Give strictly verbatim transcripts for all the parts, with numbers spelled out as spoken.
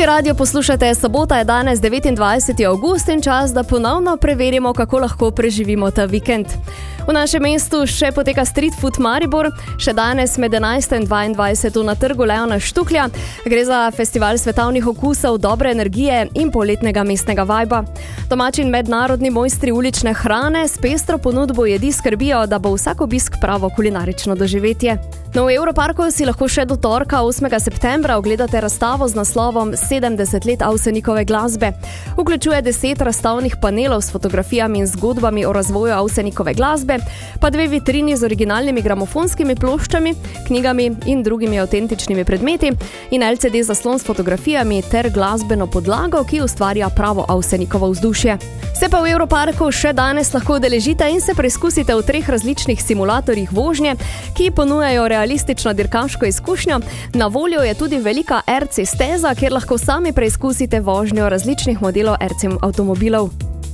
Radio poslušate, sobota je danes devetindvajseti avgust in čas, da ponovno preverimo, kako lahko preživimo ta vikend. V našem mestu še poteka Street Food Maribor, še danes med enajsto in dvaindvajseto na trgu Leona Štuklja. Gre za festival svetovnih okusov, dobre energije in poletnega mestnega vajba. Domači in mednarodni mojstri ulične hrane s pestro ponudbo jedi skrbijo, da bo vsak obisk pravo kulinarično doživetje. No, v Europarku si lahko še do torka osmega septembra ogledate razstavo z naslovom sedemdeset let Avsenikove glasbe. Vključuje deset razstavnih panelov s fotografijami in zgodbami o razvoju Avsenikove glasbe, pa dve vitrini z originalnimi gramofonskimi ploščami, knjigami in drugimi avtentičnimi predmeti in L C D zaslon s fotografijami ter glasbeno podlago, ki ustvarja pravo Avsenikovo vzdušje. Se pa v Europarku še danes lahko udeležite in se preizkusite v treh različnih simulatorjih vožnje, ki ponujajo realistično dirkaško izkušnjo. Na voljo je tudi velika R C steza, kjer lahko sami preizkusite vožnjo različnih modelov R C avtomobilov.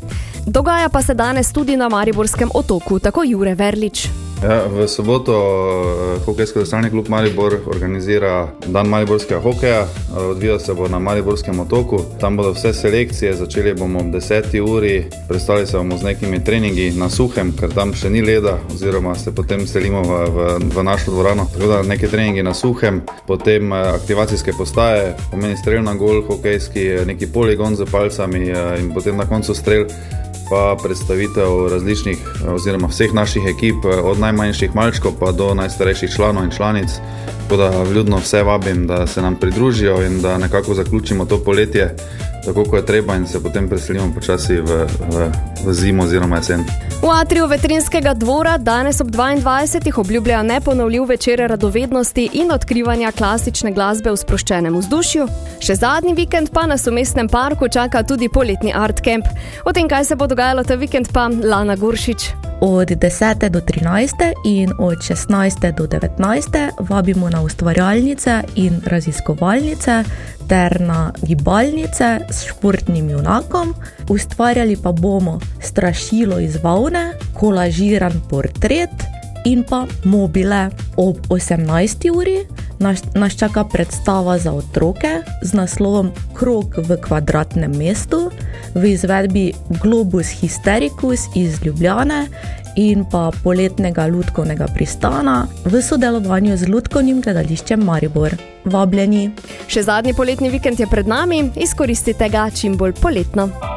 Dogaja pa se danes tudi na Mariborskem otoku, tako Jure Verlič. Ja, v soboto Hokejsko-veslaški klub Maribor organizira dan mariborskega hokeja. Odvija se bo na Mariborskem otoku. Tam bodo vse selekcije, začeli bomo ob deseti uri, predstavili se bomo z nekimi treningi na suhem, ker tam še ni leda, oziroma se potem selimo v, v, v našo dvorano. Tako da neki treningi na suhem, potem aktivacijske postaje, pomeni strel na gol, hokejski, neki poligon z palcami in potem na koncu strel, pa predstavitev različnih oziroma vseh naših ekip, od najmanjših malčkov pa do najstarejših članov in članic. Tako da vljudno vse vabim, da se nam pridružijo in da nekako zaključimo to poletje tako, ko je treba, in se potem preselimo počasi v, v, v zimo oziroma jesen. V atriju Vetrinskega dvora danes ob dvaindvajsetih obljubljajo neponovljiv večer radovednosti in odkrivanja klasične glasbe v sproščenem vzdušju. Še zadnji vikend pa nas v mestnem parku čaka tudi poletni art camp. O tem, kaj se bo dogajalo ta vikend, pa Lana Guršič. Od desete do trinajste in od šestnajste do devetnajste vabimo na ustvarjalnice in raziskovalnice ter na gibalnice s športnim junakom. Ustvarjali pa bomo strašilo iz volne, kolažiran portret in pa mobile. Ob osemnajsti uri nas, nas čaka predstava za otroke z naslovom Krog v kvadratnem mestu v izvedbi Globus Hystericus iz Ljubljane in pa poletnega lutkovnega pristana v sodelovanju z Lutkovnim gledališčem Maribor. Vabljeni! Še zadnji poletni vikend je pred nami, izkoristite ga čim bolj poletno.